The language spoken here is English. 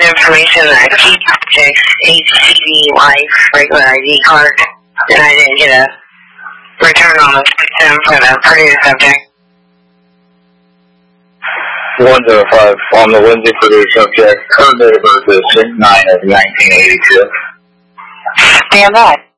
information that I keep this HCD Life regular ID card, and I didn't get a return on the system for the Purdue subject. 105 on the Lindsay Purdue subject. Her date of birth is 6/9 of 1982. Stand by.